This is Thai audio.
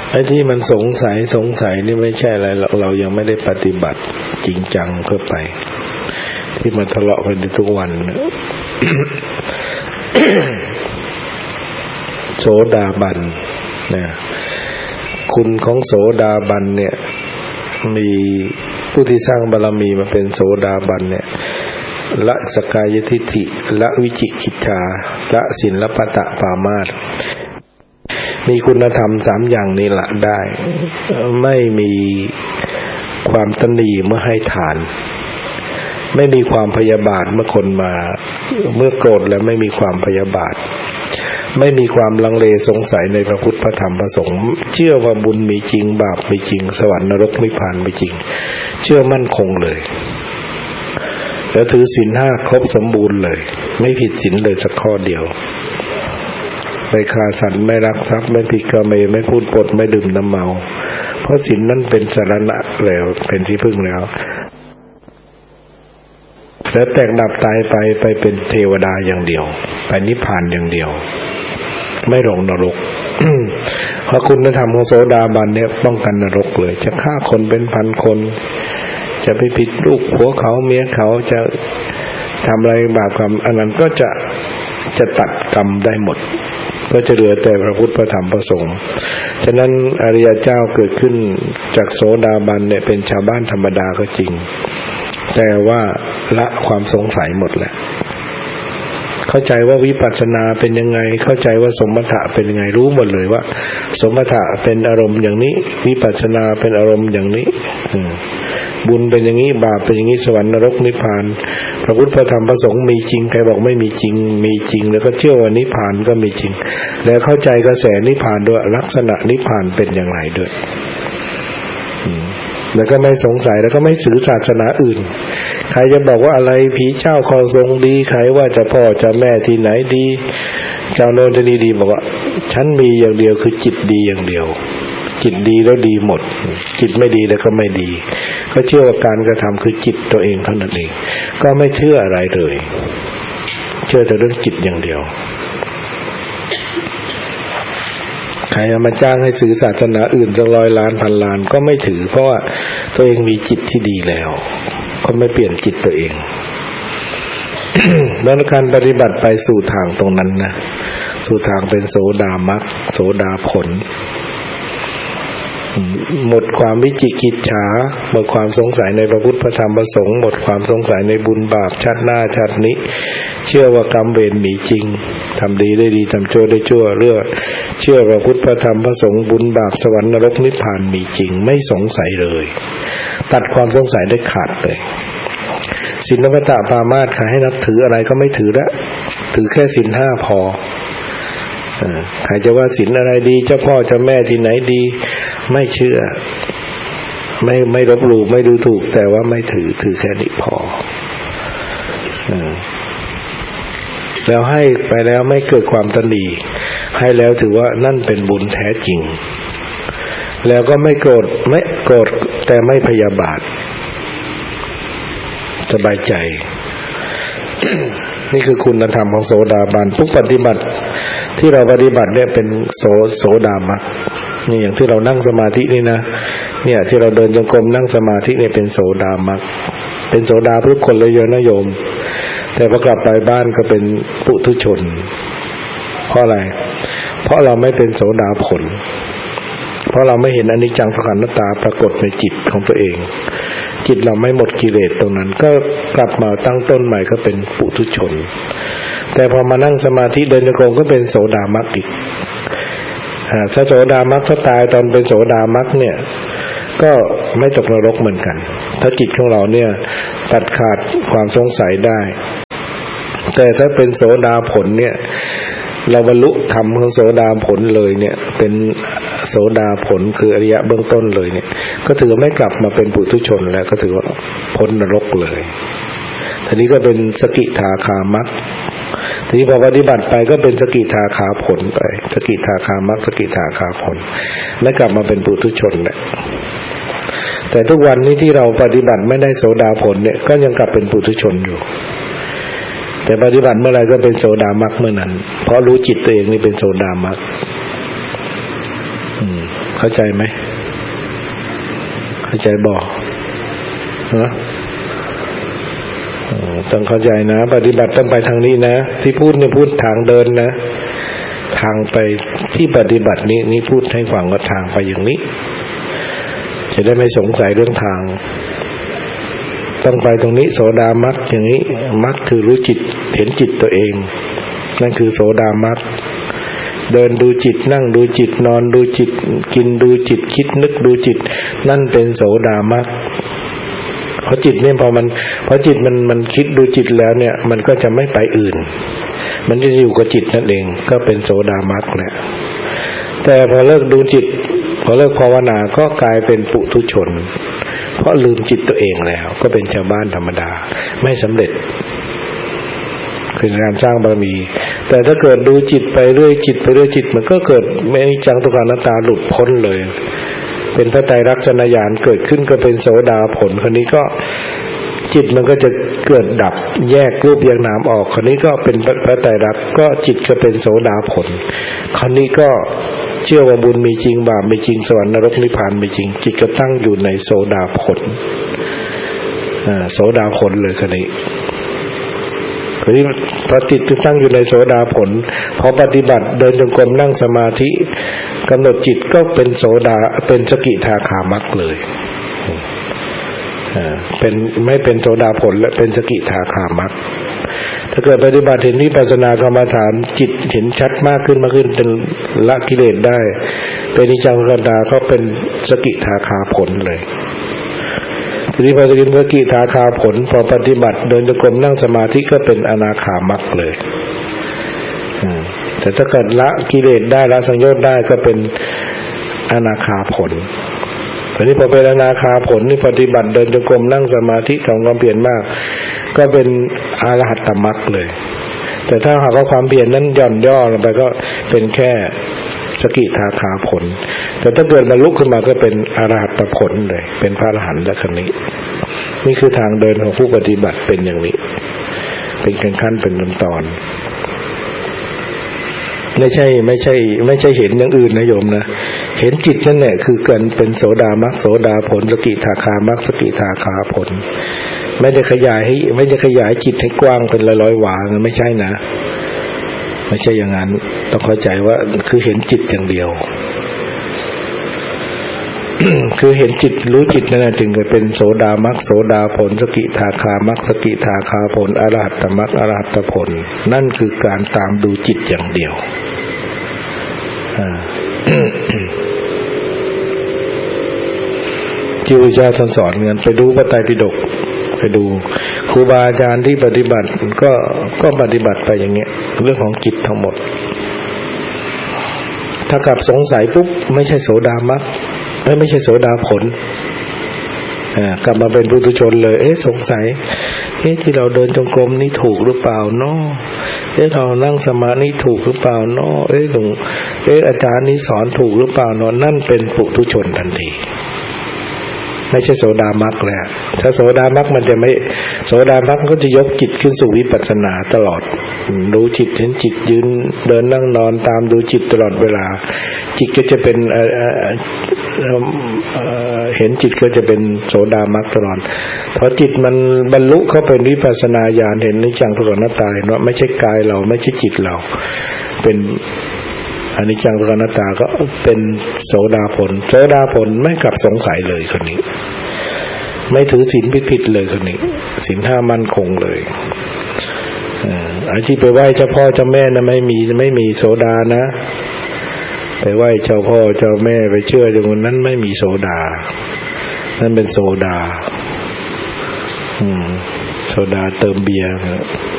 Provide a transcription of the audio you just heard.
ไอ้ที่มันสงสัยนี่ไม่ใช่อะไรเรายังไม่ได้ปฏิบัติจริงจังเข้าไปที่มันทะเลาะกันทุกวันนะ โสดาบันนะคุณของโสดาบันเนี่ยมีผู้ที่สร้างบารมีมาเป็นโสดาบันเนี่ยละสกายทิฏฐิละวิจิกิจฉาละศีลปตะปามาสมีคุณธรรม3อย่างนี้ละได้ไม่มีความตณีเมื่อให้ทานไม่มีความพยาบาทเมื่อคนมาเมื่อโกรธแล้วไม่มีความพยาบาทไม่มีความลังเลสงสัยในพระพุทธพระธรรมพระสงฆ์เชื่อว่าบุญมีจริงบาปมีจริงสวรรค์นรกนิพพานมีจริงเชื่อมั่นคงเลยแล้วถือศีล5ครบสมบูรณ์เลยไม่ผิดศีลเลยสักข้อเดียวไม่ฆ่าสัตว์ไม่ลักทรัพย์ไม่ผิดกาเมไม่พูดปดไม่ดื่มน้ำเมาเพราะศีลนั้นเป็นสรณะแล้วเป็นที่พึ่งแล้วแล้วแตกดับตายไปเป็นเทวดาอย่างเดียวไปนิพพานอย่างเดียวไม่ลงนรก เพราะคุณธรรมของโสดาบันเนี่ยป้องกันนรกเลยจะฆ่าคนเป็นพันคนจะไปผิดลูกผัวเขาเมียเขาจะทำอะไรบาปกรรมอันนั้นก็จะตัดกรรมได้หมดก็จะเหลือแต่พระพุทธพระธรรมพระสงฆ์ฉะนั้นอริยเจ้าเกิดขึ้นจากโสดาบันเนี่ยเป็นชาวบ้านธรรมดาก็จริงแต่ว่าละความสงสัยหมดแหละเข้าใจว่าวิปัสสนาเป็นยังไงเข้าใจว่าสมถะเป็นยังไงรู้หมดเลยว่าสมถะเป็นอารมณ์อย่างนี้วิปัสสนาเป็นอารมณ์อย่างนี้บุญเป็นอย่างนี้บาปเป็นอย่างนี้สวรรค์นรกนิพพานพระพุทธพระธรรมพระสงฆ์มีจริงใครบอกไม่มีจริงมีจริงแล้วก็เชื่อว่านิพพานก็มีจริงแล้วเข้าใจกระแสนิพพานด้วยลักษณะนิพพานเป็นอย่างไรด้วยแล้วก็ไม่สงสัยแล้วก็ไม่ถือศาสนาอื่นใครจะบอกว่าอะไรผีเจ้าคอทรงดีใครว่าจะพ่อจะแม่ที่ไหนดีเจ้าโน่นที่นี่ดีบอกว่าฉันมีอย่างเดียวคือจิตดีอย่างเดียวจิตดีแล้วดีหมดจิตไม่ดีแล้วก็ไม่ดีก็เชื่อว่าการกระทำคือจิตตัวเองเท่านั้นเองก็ไม่เชื่ออะไรเลยเชื่อแต่เรื่องจิตอย่างเดียวใครมาจ้างให้ซื้อศาสนาอื่นจะ100 ล้านพันล้านก็ไม่ถือเพราะว่าตัวเองมีจิตที่ดีแล้วก็ไม่เปลี่ยนจิตตัวเอง แล้วการปฏิบัติไปสู่ทางตรงนั้นนะสู่ทางเป็นโสดามรรคโสดาผลหมดความวิจิกิจฉาหมดความสงสัยในพระพุทธพระธรรมพระสงฆ์หมดความสงสัยในบุญบาปชาติหน้าชาตินี้เชื่อว่ากรรมเวรมีจริงทำดีได้ดีทำชั่วได้ชั่วเชื่อพระพุทธพระธรรมพระสงฆ์บุญบาปสวรรค์นรกนิพพานมีจริงไม่สงสัยเลยตัดความสงสัยได้ขาดเลยศีลปตะปามาสใครให้นับถืออะไรก็ไม่ถือละถือแค่ศีล5พอใครจะว่าศีลอะไรดีเจ้าพ่อเจ้าแม่ที่ไหนดีไม่เชื่อไม่ลบหลู่ไม่ดูถูกแต่ว่าไม่ถือแค่นี้พอแล้วให้ไปแล้วไม่เกิดความตณีให้แล้วถือว่านั่นเป็นบุญแท้จริงแล้วก็ไม่โกรธแต่ไม่พยาบาทสบายใจ นี่คือคุณธรรมของโสดาบันทุกปฏิบัติที่เราปฏิบัติเนี่ยเป็นโสดามรรคนี่อย่างที่เรานั่งสมาธินี่นะเนี่ยที่เราเดินจงกรมนั่งสมาธิเนี่ยเป็นโสดามรรคเป็นโสดาทุกคนเลยโยมแต่พอกลับไปบ้านก็เป็นปุถุชนเพราะอะไรเพราะเราไม่เป็นโสดาผลเพราะเราไม่เห็นอนิจจังทุกขังอนัตตาปรากฏในจิตของตัวเองจิตเราไม่หมดกิเลสตรงนั้นก็กลับมาตั้งต้นใหม่ก็เป็นปุถุชนแต่พอมานั่งสมาธิเดินจงกรมก็เป็นโสดามรรคอีกถ้าโสดามรรคถ้าตายตอนเป็นโสดามรรคเนี่ยก็ไม่ตกนรกเหมือนกันถ้าจิตของเราเนี่ยตัดขาดความสงสัยได้แต่ถ้าเป็นโสดาผลเนี่ยเราบรรลุธรรมของโสดาผลเลยเนี่ยเป็นโสดาผลคืออริยะเบื้องต้นเลยเนี่ยก็ถือไม่กลับมาเป็นปุถุชนแล้วก็ถือว่าพ้นนรกเลยทีนี้ก็เป็นสกิทาคามรรคทีนี้พอปฏิบัติไปก็เป็นสกิทาคาผลไปสกิทาคามรรคสกิทาคาผลไม่กลับมาเป็นปุถุชนแล้วแต่ทุกวันนี้ที่เราปฏิบัติไม่ได้โสดาผลเนี่ยก็ยังกลับเป็นปุถุชนอยู่แต่ปฏิบัติเมื่อไรก็เป็นโสดามรรคเมื่อนั้นเพราะรู้จิตตัวเองนี่เป็นโสดามรรคเข้าใจไหมเข้าใจบอกต้องเข้าใจนะปฏิบัติต้องไปทางนี้นะที่พูดเนี่ยพูดทางเดินนะทางไปที่ปฏิบัตินี้พูดให้ฟังว่าทางไปอย่างนี้จะได้ไม่สงสัยเรื่องทางต้องไปตรงนี้โสดามรรคอย่างนี้มรรคคือรู้จิตเห็นจิตตัวเองนั่นคือโสดามรรคเดินดูจิตนั่งดูจิตนอนดูจิตกินดูจิตคิดนึกดูจิตนั่นเป็นโสดามรรคเพราะจิตเนี่ยพอจิตมันคิดดูจิตแล้วเนี่ยมันก็จะไม่ไปอื่นมันจะอยู่กับจิตนั่นเองก็เป็นโสดามรรคแหละแต่พอเลิกดูจิตพอเลิกภาวนาก็กลายเป็นปุถุชนเพราะลืมจิตตัวเองแล้วก็เป็นชาวบ้านธรรมดาไม่สำเร็จคือการสร้างบารมีแต่ถ้าเกิดดูจิตไปเรื่อยจิตไปเรื่อยจิตมันก็เกิดไม่จังทุกขังอนัตตาหลุดพ้นเลยเป็นพระไตรลักษณญาณเกิดขึ้นก็เป็นโสดาผลคนนี้ก็จิตมันก็จะเกิดดับแยกรูปแยกนามออกคนนี้ก็เป็นพระไตรลักษณ์ก็จิตก็เป็นโสดาผลคนนี้ก็เชื่อว่าบุญมีจริงบาปมีจริงสวรรค์นรกนิพพานมีจริงจิตก็ตั้งอยู่ในโสดาผลโสดาผลเลยคนนี้พอจิตตั้งอยู่ในโสดาผลพอปฏิบัติเดินจงกรมนั่งสมาธิกำหนดจิตก็เป็นโสดาเป็นสกิทาคามรรคเลยเป็นไม่เป็นโสดาผลและเป็นสกิทาคามรรคถ้าเกิดปฏิบัติเห็นวิปัสสนากรรมฐานจิตเห็นชัดมากขึ้นเป็นละกิเลสได้เป็นนิจังสันดาเขาเป็นสกิทาคาผลเลยทีนี้พอจะกินสกิทาคาผลพอปฏิบัติเดินจงกรมนั่งสมาธิก็เป็นอนาคามรรคเลยแต่ถ้าเกิดละกิเลสได้ละสังโยชน์ได้ก็เป็นอนาคาผลทีนี้พอเป็นอนาคาผลนี่ปฏิบัติเดินจงกรมนั่งสมาธิทำความเพียรมากก็เป็นอรหัตตมรรคเลยแต่ถ้าหากว่าความเพียรนั้นย่อนย่อลงไปก็เป็นแค่สกิทาคาผลแต่ถ้าเกิดบรรลุขึ้นมาก็เป็นอรหัตผลเลยเป็นพระอรหันต์ลักษณะนี่คือทางเดินของผู้ปฏิบัติเป็นอย่างนี้เป็นขั้นเป็นตอนไม่ใช่เห็นอย่างอื่นนะโยมนะเห็นจิตนั่นแหละคือเกิดเป็นโสดามรรคโสดาผลสกิทาคามรรคสกิทาคาผลไม่ได้ขยายจิตให้กว้างเป็นร้อยๆวาไม่ใช่นะไม่ใช่อย่างนั้นต้องเข้าใจว่าคือเห็นจิตอย่างเดียว คือเห็นจิตรู้จิตนั่นแหละจึงจะเป็นโสดามรรคโสดาผลสกิทาคามรรคสกิทาคาผลอรหัตตมรรคอรหัตผลนั่นคือการตามดูจิตอย่างเดียวที่พระเจ้าท่านสอนเงินไปดูพระไตรปิฎกไปดูครูบาอาจารย์ที่ปฏิบัติก็ปฏิบัติไปอย่างเงี้ยเรื่องของจิตทั้งหมดถ้ากลับสงสัยปุ๊บไม่ใช่โสดามรรคไม่ใช่โสดาผลกลับมาเป็นปุถุชนเลยสงสัยที่เราเดินจงกรมนี่ถูกหรือเปล่าเนาะเรานั่งสมาธิถูกหรือเปล่าเนาะหลวงอาจารย์นี้สอนถูกหรือเปล่าเนาะนั่นเป็นปุถุชนทันทีไม่ใช่โสดามรรคแล้วถ้าโสดามรรคมันจะไม่โสดามรรคก็จะยกจิตขึ้นสู่วิปัสสนาตลอดรู้จิตเห็นจิตยืนเดินนั่งนอนตามดูจิตตลอดเวลาจิตก็จะเป็นเห็นจิตก็จะเป็นโสดามรรคตลอดพอจิตมันบรรลุเข้าเป็นวิปัสสนาญาณเห็นอนิจจังทุกขังอนัตตาเนาะไม่ใช่กายเราไม่ใช่จิตเราเป็นอนิจจังทุกขังอนัตตาก็เป็นโสดาผลโสดาผลไม่กลับสงสัยเลยคนนี้ไม่ถือศีลผิดเลยคนนี้ศีล5มั่นคงเลยไอ้ที่ไปไหว้เจ้าพ่อเจ้าแม่นะไม่มีโสดานะไปไหว้เจ้าพ่อเจ้าแม่ไปเชื่ออย่างนั้นไม่มีโสดานั่นเป็นโซดาโซดาเติมเบียร์